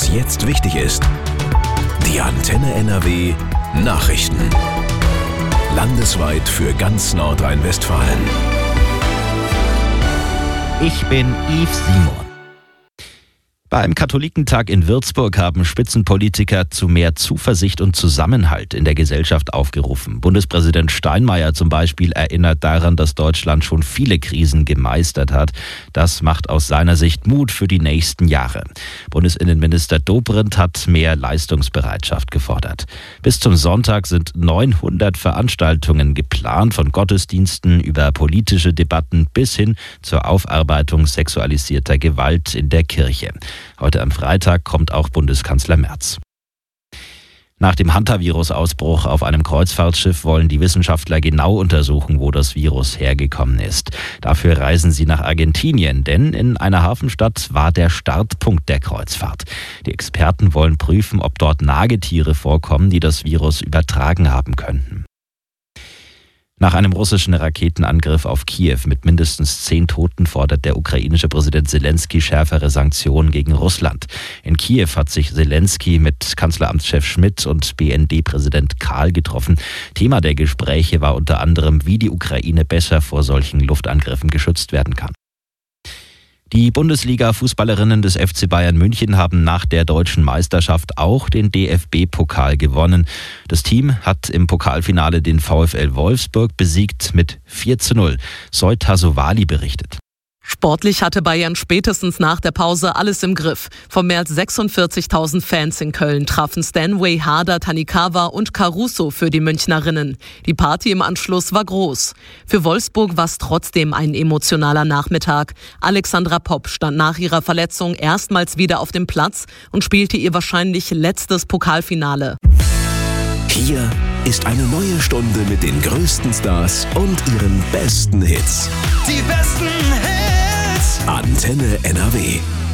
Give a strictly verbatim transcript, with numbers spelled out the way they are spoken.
was jetzt wichtig ist. Die Antenne N R W Nachrichten. Landesweit für ganz Nordrhein-Westfalen. Ich bin Yves Simon. Beim Katholikentag in Würzburg haben Spitzenpolitiker zu mehr Zuversicht und Zusammenhalt in der Gesellschaft aufgerufen. Bundespräsident Steinmeier zum Beispiel erinnert daran, dass Deutschland schon viele Krisen gemeistert hat. Das macht aus seiner Sicht Mut für die nächsten Jahre. Bundesinnenminister Dobrindt hat mehr Leistungsbereitschaft gefordert. Bis zum Sonntag sind neunhundert Veranstaltungen geplant, von Gottesdiensten über politische Debatten bis hin zur Aufarbeitung sexualisierter Gewalt in der Kirche. Heute am Freitag kommt auch Bundeskanzler Merz. Nach dem Hantavirus-Ausbruch auf einem Kreuzfahrtschiff wollen die Wissenschaftler genau untersuchen, wo das Virus hergekommen ist. Dafür reisen sie nach Argentinien, denn in einer Hafenstadt war der Startpunkt der Kreuzfahrt. Die Experten wollen prüfen, ob dort Nagetiere vorkommen, die das Virus übertragen haben könnten. Nach einem russischen Raketenangriff auf Kiew mit mindestens zehn Toten fordert der ukrainische Präsident Selensky schärfere Sanktionen gegen Russland. In Kiew hat sich Selensky mit Kanzleramtschef Schmidt und B N D-Präsident Kahl getroffen. Thema der Gespräche war unter anderem, wie die Ukraine besser vor solchen Luftangriffen geschützt werden kann. Die Bundesliga-Fußballerinnen des F C Bayern München haben nach der deutschen Meisterschaft auch den D F B-Pokal gewonnen. Das Team hat im Pokalfinale den VfL Wolfsburg besiegt mit vier zu null. Soit Tasovali berichtet. Sportlich hatte Bayern spätestens nach der Pause alles im Griff. Von mehr als sechsundvierzigtausend Fans in Köln trafen Stanway, Harder, Tanikawa und Caruso für die Münchnerinnen. Die Party im Anschluss war groß. Für Wolfsburg war es trotzdem ein emotionaler Nachmittag. Alexandra Popp stand nach ihrer Verletzung erstmals wieder auf dem Platz und spielte ihr wahrscheinlich letztes Pokalfinale. Hier ist eine neue Stunde mit den größten Stars und ihren besten Hits. Die besten Hits. Antenne N R W.